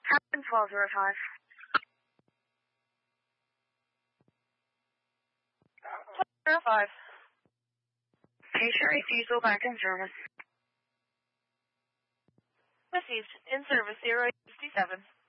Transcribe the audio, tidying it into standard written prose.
Captain 1205. Five. Patient refusal back in service. Received. In service 0867.